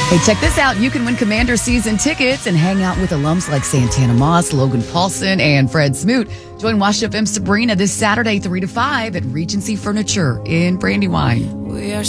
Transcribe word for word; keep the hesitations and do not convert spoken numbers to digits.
Hey, check this out. You can win Commander season tickets and hang out with alums like Santana Moss, Logan Paulson, and Fred Smoot. Join Wash F M Sabrina this Saturday, three to five at Regency Furniture in Brandywine. We are